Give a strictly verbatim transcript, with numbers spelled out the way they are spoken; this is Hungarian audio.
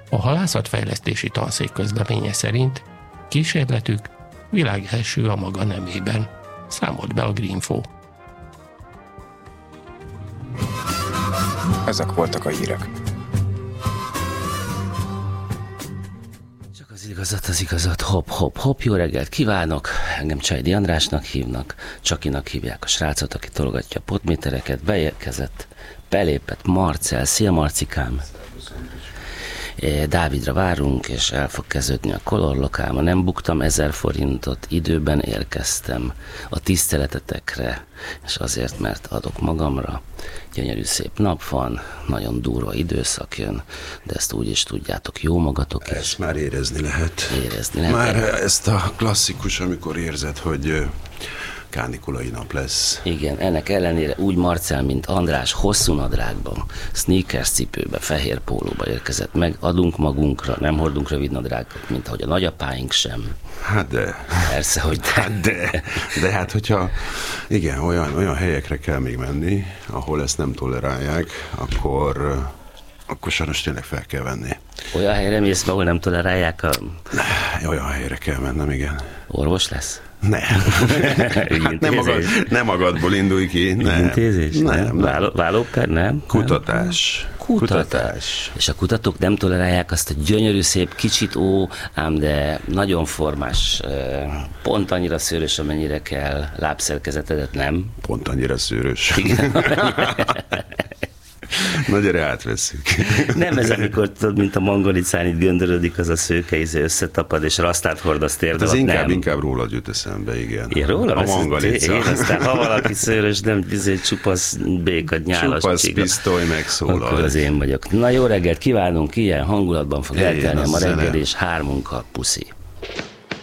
A halászatfejlesztési tanszék közleménye szerint kísérletük világ első a maga nemében, számolt be a Greenfo. Ezek voltak a hírek. Csak az igazat, az igazat, hopp, hopp, hopp, jó reggelt kívánok! Engem Csajdi Andrásnak hívnak, Csakinak hívják a srácot, aki tologatja a potmétereket, beérkezett, belépett Marcel, szia Marcikám! Dávidra várunk, és el fog kezdődni a Color Lokál. Ma nem buktam ezer forintot, időben érkeztem a tiszteletetekre, és azért, mert adok magamra. Gyönyörű szép nap van, nagyon durva időszak jön, de ezt úgy is tudjátok, jó magatok is. Ezt már érezni lehet. Érezni lehet. Már ezt a klasszikus, amikor érzed, hogy kánikulai nap lesz. Igen, ennek ellenére úgy Marcel, mint András hosszú nadrágban, sneakers cipőbe, fehér pólóba érkezett meg, adunk magunkra, nem hordunk rövid nadrágot, mint ahogy a nagyapáink sem. Hát de. Persze, hogy de. Hát de. De hát, hogyha igen, olyan, olyan helyekre kell még menni, ahol ezt nem tolerálják, akkor, akkor sajnos tényleg fel kell venni. Olyan helyre mész, ahol nem tolerálják a... Olyan helyre kell mennem, igen. Orvos lesz? Nem. Hát nem, magad, nem magadból indulj ki. Nem. Intézés? Nem. nem. Váló, válóper, nem? Kutatás. Kutatás. Kutatás. És a kutatók nem tolerálják azt a gyönyörű, szép, kicsit ó, ám de nagyon formás, pont annyira szőrös, amennyire kell lábszerkezetedet, nem? Pont annyira szőrös. Igen. Na gyere, átveszünk. Nem ez, amikor tudod, mint a mangolicán itt göndörödik, az a szőke íze összetapad, és rasztát hordasz térd Ez alatt, inkább, nem. inkább rólad jut eszembe, igen. Én rólam? A mangalica. Én aztán, ha valaki szőrös, nem izé, csupasz béka, nyálas Csupasz csiga, pisztoly megszólal. akkor az én vagyok. Na jó reggelt kívánunk, ilyen hangulatban fog eltelni a ma zene. reggel, és hármunkkal puszi.